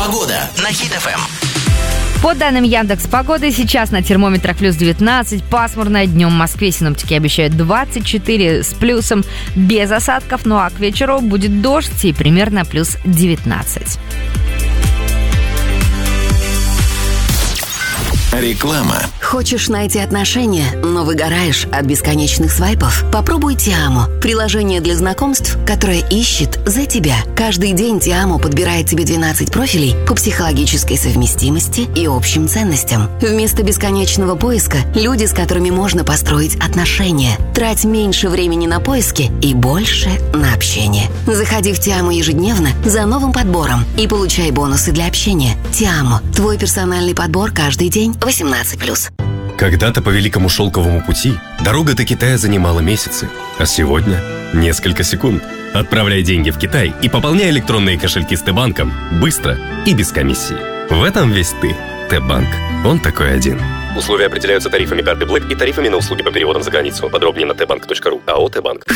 Погода на Хит ФМ. По данным Яндекс.Погоды, сейчас на термометрах плюс 19, пасмурно, днем в Москве синоптики обещают 24 с плюсом, без осадков, ну а к вечеру будет дождь и примерно плюс 19. Реклама. Хочешь найти отношения, но выгораешь от бесконечных свайпов? Попробуй Тиамо. Приложение для знакомств, которое ищет за тебя. Каждый день Тиамо подбирает тебе 12 профилей по психологической совместимости и общим ценностям. Вместо бесконечного поиска – люди, с которыми можно построить отношения. Трать меньше времени на поиски и больше на общение. Заходи в Тиамо ежедневно за новым подбором и получай бонусы для общения. Тиамо – твой персональный подбор каждый день 18+. Когда-то по Великому Шелковому пути дорога до Китая занимала месяцы, а сегодня – несколько секунд. Отправляй деньги в Китай и пополняй электронные кошельки с Т-банком быстро и без комиссии. В этом весь ты. Т-банк. Он такой один. Условия определяются тарифами карты Black и тарифами на услуги по переводам за границу. Подробнее на tbank.ru. АО Т-банк.